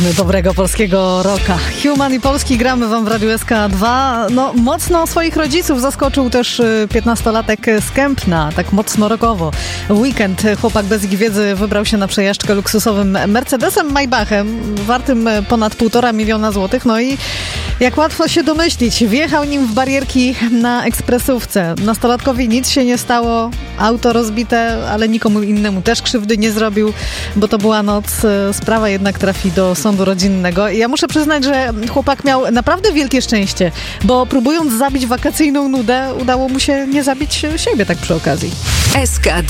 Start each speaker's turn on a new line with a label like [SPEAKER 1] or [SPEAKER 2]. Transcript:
[SPEAKER 1] Dobrego polskiego rocka. Human i Polski gramy wam w Radiu SK2. No, mocno swoich rodziców zaskoczył też 15-latek z Kępna, tak mocno rockowo. W weekend chłopak bez ich wiedzy wybrał się na przejażdżkę luksusowym Mercedesem Maybachem, wartym ponad 1,5 miliona złotych. No i jak łatwo się domyślić, wjechał nim w barierki na ekspresówce. Nastolatkowi nic się nie stało, auto rozbite, ale nikomu innemu też krzywdy nie zrobił, bo to była noc. Sprawa jednak trafi do sądu rodzinnego. Ja muszę przyznać, że chłopak miał naprawdę wielkie szczęście, bo próbując zabić wakacyjną nudę, udało mu się nie zabić siebie tak przy okazji.
[SPEAKER 2] SK2